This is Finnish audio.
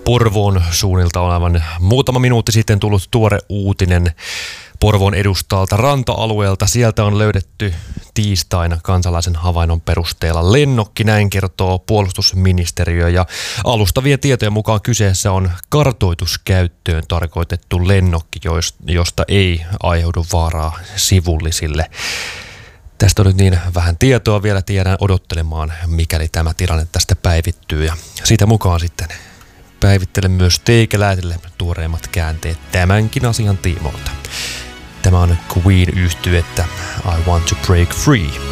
Porvoon suunnilta olevan muutama minuutti sitten tullut tuore uutinen Porvoon edustalta ranta-alueelta. Sieltä on löydetty tiistaina kansalaisen havainnon perusteella lennokki, näin kertoo puolustusministeriö. Ja alustavien tietojen mukaan kyseessä on kartoituskäyttöön tarkoitettu lennokki, josta ei aiheudu vaaraa sivullisille. Tästä on nyt niin vähän tietoa vielä, tiedän odottelemaan, mikäli tämä tilanne tästä päivittyy. Ja siitä mukaan sitten päivittelen myös teikäläisille tuoreimmat käänteet tämänkin asian tiimoilta. Tämä on Queen-yhtyettä I Want to Break Free.